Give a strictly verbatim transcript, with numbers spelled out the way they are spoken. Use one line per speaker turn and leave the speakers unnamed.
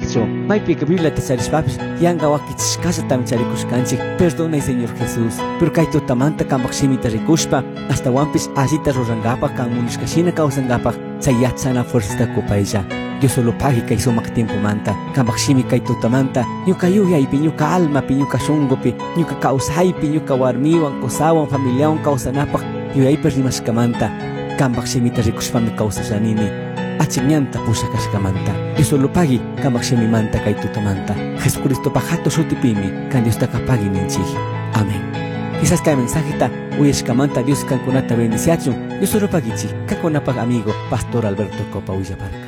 Paccho, maypi que Biblia te saris papis, yanga wakich casa tam charikushkanchik, perdona Señor Jesús, pero kaito tamanta kambakshimita rikushpa, hasta wampis asita rurangapa kan munishkashina kausangapa, sayatsana fuerza kupayja. Yo solo pagi kay sumak tiempo manta, kambakshimi kay tutamanta, nyuka yuya ipi nyuka alma pi nyuka shungopi, nyuka kausay pi nyuka warmiwan, kosawan, familiawan kausanapak, yuya ipi rimashkamanta, kambakshimita rikushpami kausashanini. Achiñanta pushakashkamanta. Yo solo pagi kambakshimi manta kay tutamanta. Jesucristo pajato shutipimi, kan Dios takapagi ninchih. Amén. Quizás que mensajita, uyeshkamanta Dios kankunata bendiciachun. Yo solo pagichi, kakunapag amigo, Pastor Alberto Copa Uyaparca.